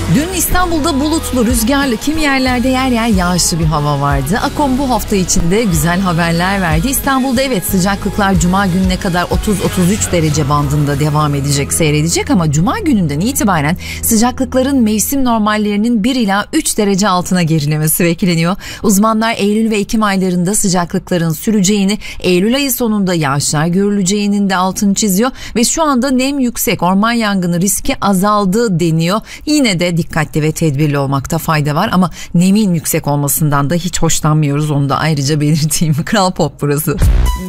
Dün İstanbul'da bulutlu, rüzgarlı, kimi yerlerde yer yer yağışlı bir hava vardı. Akom bu hafta içinde güzel haberler verdi. İstanbul'da evet sıcaklıklar Cuma gününe kadar 30-33 derece bandında devam edecek, seyredecek ama Cuma gününden itibaren sıcaklıkların mevsim normallerinin 1 ila 3 derece altına gerilemesi bekleniyor. Uzmanlar Eylül ve Ekim aylarında sıcaklıkların süreceğini, Eylül ayı sonunda yağışlar görüleceğinin de altını çiziyor ve şu anda nem yüksek, orman yangını riski azaldı deniyor. Yine de dikkatli ve tedbirli olmakta fayda var ama nemin yüksek olmasından da hiç hoşlanmıyoruz, onu da ayrıca belirteyim. Kral Pop burası.